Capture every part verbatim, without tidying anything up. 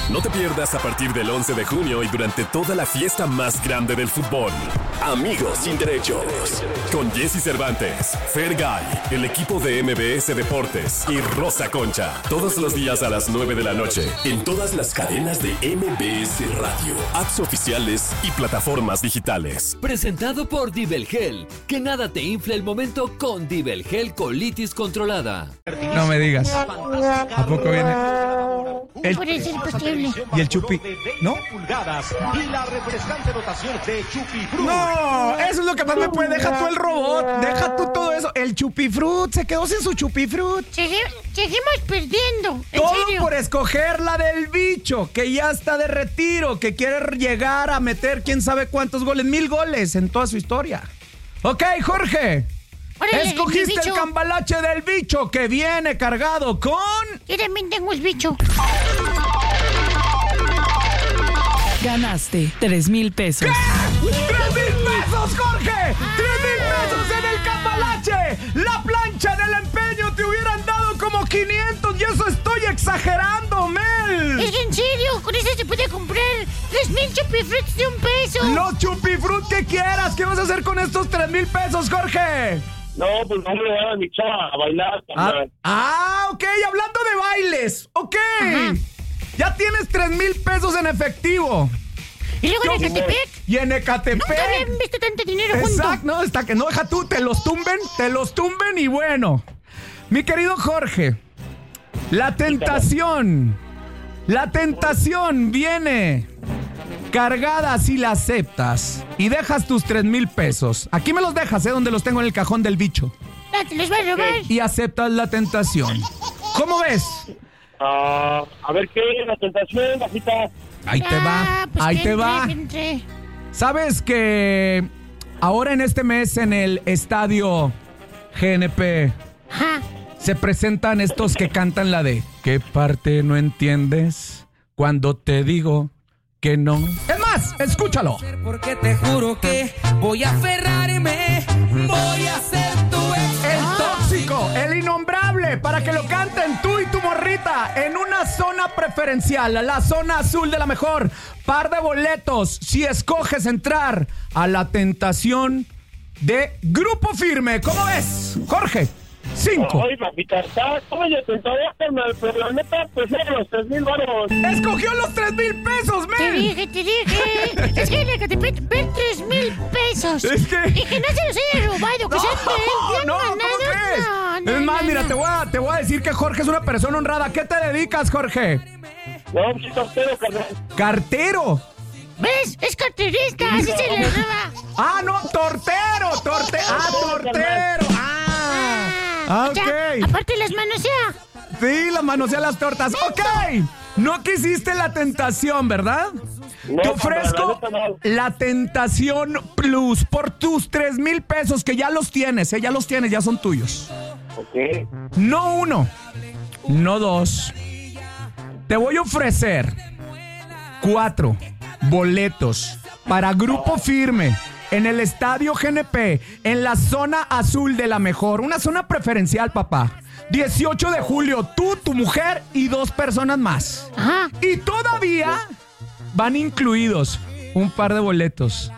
No te pierdas a partir del once de junio y durante toda la fiesta más grande del fútbol. Amigos sin derechos. Con Jesse Cervantes, Fergay, el equipo de M B S Deportes y Rosa Concha. Todos los días a las nueve de la noche. En todas las cadenas de M B S Radio, apps oficiales y plataformas digitales. Presentado por Dibelgel. Que nada te infle el momento con Dibelgel Colitis Controlada. No me digas. ¿A poco viene? El, puede ser posible. ¿Y el chupi? ¿No? Y la refrescante dotación de Chupifruit. No, eso es lo que más me puede. Deja tú el robot, deja tú todo eso. El Chupifruit, se quedó sin su Chupifruit. Segui- seguimos perdiendo. ¿En Todo serio? por escoger la del bicho, que ya está de retiro, que quiere llegar a meter quién sabe cuántos goles, mil goles en toda su historia. Ok, Jorge. Órale, Escogiste mi el bicho. cambalache del bicho, que viene cargado con... Yo también tengo el bicho. Ganaste tres mil pesos. ¿Qué? ¡Tres mil pesos, Jorge! ¡Tres mil pesos en el cambalache! ¡La plancha en el empeño te hubieran dado como quinientos! ¡Y eso estoy exagerando, Mel! Es que en serio, con eso se puede comprar tres mil chupifruits de un peso. Los chupifrut que quieras. ¿Qué vas a hacer con estos tres mil pesos, Jorge? No, pues no me le van a mi chava a bailar. Ah, ah, ok, hablando de bailes. Ok. Ajá. Ya tienes tres mil pesos en efectivo. Y luego en Yo- Ecatepec. Y en Ecatepec. Nunca habían visto tanto dinero junto. Exacto, no, está que no deja tú, te los tumben, te los tumben y bueno. Mi querido Jorge, la tentación, la tentación viene cargada si la aceptas y dejas tus tres mil pesos. Aquí me los dejas, ¿eh? Donde los tengo en el cajón del bicho. Ah, te los va a robar. Y aceptas la tentación. ¿Cómo ves? Ah, a ver qué, la tentación, bajita. Ahí te va, Ah, pues ahí que te entre, va. que entre. ¿Sabes que ahora en este mes en el estadio G N P Ajá. se presentan estos que cantan la de ¿qué parte no entiendes cuando te digo que no? Es más, escúchalo. Porque te juro que voy a aferrarme, voy a ser tu ex. El tóxico, el innombrable, para que lo canten tú y tu morrita en una zona preferencial, la zona azul de la mejor. Par de boletos si escoges entrar a la tentación de Grupo Firme. ¿Cómo ves, Jorge? Cinco. Ay, papita, está como yo tentador, carnal, pero la neta, pues eran los tres mil baros. Escogió los tres mil pesos, Te men. dije, te dije. Es que en Ecatepec ven tres mil pesos. Es que- Y que no se los haya robado, que sean de él. Bien No, ¿cómo ganados. crees? No, no, es más, no, mira, no. te voy, a, te voy a decir que Jorge es una persona honrada. ¿A qué te dedicas, Jorge? No, pues sí, cartero, carnal. Cartero. ¿Ves? Es carterista, así se le roba. Ah, no, tortero, torte, ah, tortero. Ah, ah, O sea, ok. aparte las manosea. Sí, las manosea las tortas. Ok. No quisiste la tentación, ¿verdad? No, Te ofrezco carnal, la neta no. la tentación plus por tus tres mil pesos que ya los tienes, ¿eh? Ya los tienes, ya son tuyos. Ok. No uno, no dos. Te voy a ofrecer cuatro boletos para Grupo Firme en el Estadio G N P, en la zona azul de la mejor. Una zona preferencial, papá. dieciocho de julio, tú, tu mujer y dos personas más. Ajá. Y todavía van incluidos un par de boletos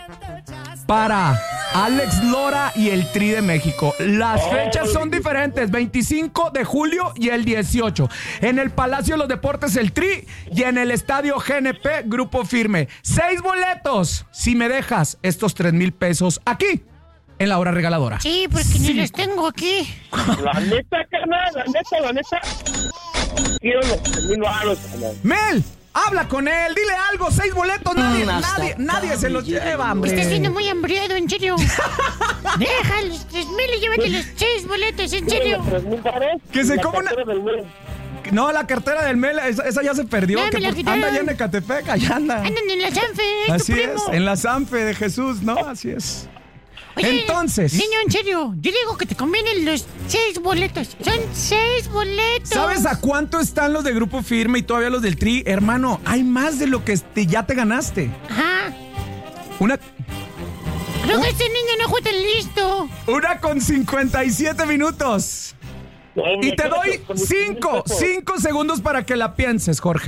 para Alex Lora y el Tri de México. Las fechas son diferentes, veinticinco de julio y el dieciocho. En el Palacio de los Deportes el Tri y en el Estadio G N P Grupo Firme. Seis boletos si me dejas estos tres mil pesos aquí en la hora regaladora. Sí, porque Sí. ni los tengo aquí. La neta, carnal, la neta, la neta. Quiero los tres mil baros, carnal. Mel, habla con él, dile algo, seis boletos, nadie, nadie, nadie se los lleva, hombre. Estás siendo muy hambriado, en serio. Deja los tres mil y llévate los seis boletos, en serio. Los tres mil baros. Que se la coma una- cartera del mes. No, la cartera del Mel, esa, esa ya se perdió. Ya que me la por- quitaron. anda allá en Ecatepec, allá anda. Andan en la Sanfe, es Así tu es, primo. en la Sanfe de Jesús, ¿no? Así es. Oye, Entonces. Niño, en serio, yo digo que te convienen los seis boletos. Son seis boletos. ¿Sabes a cuánto están los de Grupo Firme y todavía los del Tri? Hermano, hay más de lo que este, ya te ganaste. Ajá. Una, Creo que este niño no juega listo. una con cincuenta y siete minutos. No, Y me te quedo doy con mis tres mil cinco, pesos. cinco segundos para que la pienses, Jorge.